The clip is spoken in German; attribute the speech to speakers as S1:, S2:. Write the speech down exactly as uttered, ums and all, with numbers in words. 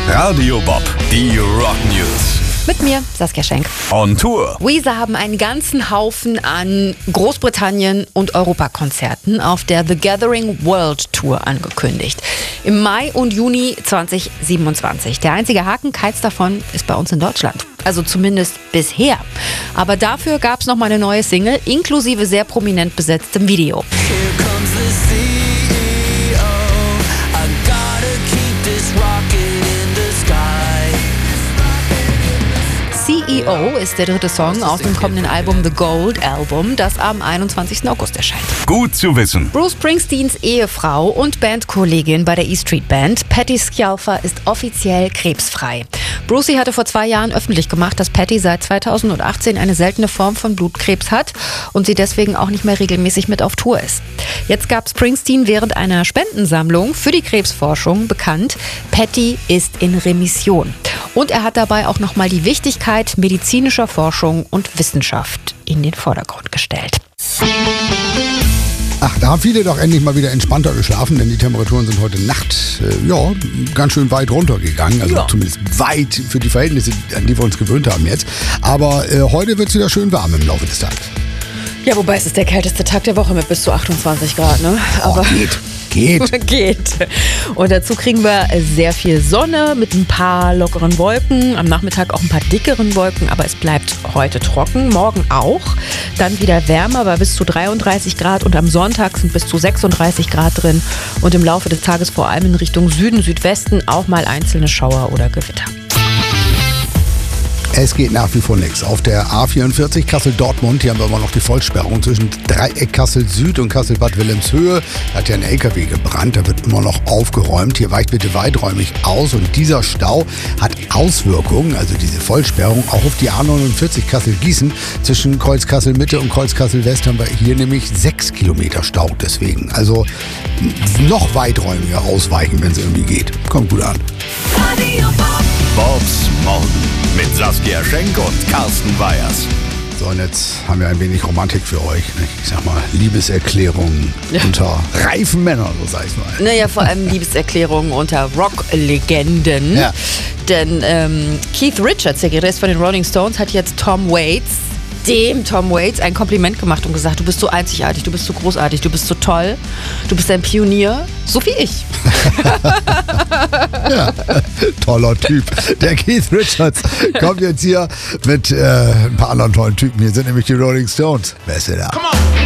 S1: Radio Bob, die Rock News.
S2: Mit mir, Saskia Schenk.
S1: On Tour.
S2: Weezer haben einen ganzen Haufen an Großbritannien- und Europakonzerten auf der The Gathering World Tour angekündigt. Im Mai und Juni zwanzig siebenundzwanzig. Der einzige Haken, keins davon ist bei uns in Deutschland. Also zumindest bisher. Aber dafür gab es noch mal eine neue Single, inklusive sehr prominent besetztem Video. C E O ist der dritte Song aus dem kommenden Album The Gold Album, das am einundzwanzigsten August erscheint.
S1: Gut zu wissen.
S2: Bruce Springsteens Ehefrau und Bandkollegin bei der E Street Band, Patty Scialfa, ist offiziell krebsfrei. Brucey hatte vor zwei Jahren öffentlich gemacht, dass Patty seit zweitausendachtzehn eine seltene Form von Blutkrebs hat und sie deswegen auch nicht mehr regelmäßig mit auf Tour ist. Jetzt gab Springsteen während einer Spendensammlung für die Krebsforschung bekannt, Patty ist in Remission. Und er hat dabei auch nochmal die Wichtigkeit medizinischer Forschung und Wissenschaft in den Vordergrund gestellt.
S3: Ach, da haben viele doch endlich mal wieder entspannter geschlafen, denn die Temperaturen sind heute Nacht äh, ja, ganz schön weit runtergegangen. Also
S2: ja.
S3: zumindest weit für die Verhältnisse, an die wir uns gewöhnt haben jetzt. Aber äh, heute wird es wieder schön warm im Laufe des Tages.
S2: Ja, wobei es ist der kälteste Tag der Woche mit bis zu achtundzwanzig Grad, ne? Aber
S3: oh, geht. Geht.
S2: Geht. Und dazu kriegen wir sehr viel Sonne mit ein paar lockeren Wolken. Am Nachmittag auch ein paar dickeren Wolken, aber es bleibt heute trocken. Morgen auch. Dann wieder wärmer bei bis zu dreiunddreißig Grad und am Sonntag sind bis zu sechsunddreißig Grad drin. Und im Laufe des Tages vor allem in Richtung Süden, Südwesten auch mal einzelne Schauer oder Gewitter.
S3: Es geht nach wie vor nichts. Auf der A vierundvierzig Kassel-Dortmund, hier haben wir immer noch die Vollsperrung zwischen Dreieck Kassel-Süd und Kassel-Bad Wilhelmshöhe. Da hat ja ein L K W gebrannt, da wird immer noch aufgeräumt. Hier weicht bitte weiträumig aus und dieser Stau hat Auswirkungen, also diese Vollsperrung, auch auf die A neunundvierzig Kassel-Gießen. Zwischen Kreuz-Kassel-Mitte und Kreuz-Kassel-West haben wir hier nämlich sechs Kilometer Stau deswegen. Also noch weiträumiger ausweichen, wenn es irgendwie geht. Kommt gut an.
S1: Bobs Morgen mit Saskia Schenk und Carsten Weyers.
S3: So, und jetzt haben wir ein wenig Romantik für euch. Ich sag mal, Liebeserklärungen ja. unter reifen Männern, so sag ich mal.
S2: Naja, vor allem Liebeserklärungen unter Rock-Legenden.
S3: Ja.
S2: Denn ähm, Keith Richards, der Gitarrist von den Rolling Stones, hat jetzt Tom Waits, dem Tom Waits, ein Kompliment gemacht und gesagt, du bist so einzigartig, du bist so großartig, du bist so toll, du bist ein Pionier, so wie ich.
S3: Ja, toller Typ. Der Keith Richards kommt jetzt hier mit äh, ein paar anderen tollen Typen. Hier sind nämlich die Rolling Stones. Wer ist denn da? Come on.